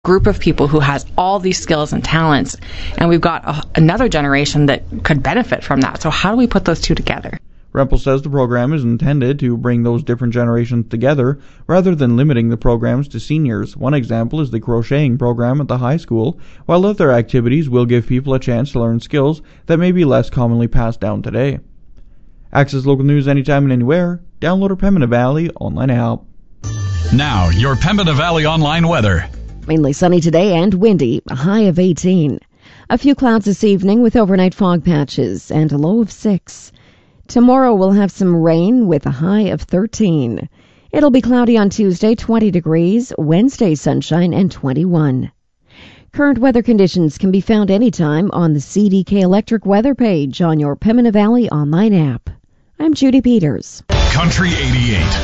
group of people who has all these skills and talents, and we've got another generation that could benefit from that. So how do we put those two together? Rempel says the program is intended to bring those different generations together rather than limiting the programs to seniors. One example is the crocheting program at the high school, while other activities will give people a chance to learn skills that may be less commonly passed down today. Access local news anytime and anywhere. Download our Pembina Valley online app. Now, your Pembina Valley online weather. Mainly sunny today and windy, a high of 18. A few clouds this evening with overnight fog patches and a low of 6. Tomorrow we'll have some rain with a high of 13. It'll be cloudy on Tuesday, 20 degrees, Wednesday sunshine and 21. Current weather conditions can be found anytime on the CDK Electric weather page on your Pembina Valley online app. I'm Judy Peters. Country 88.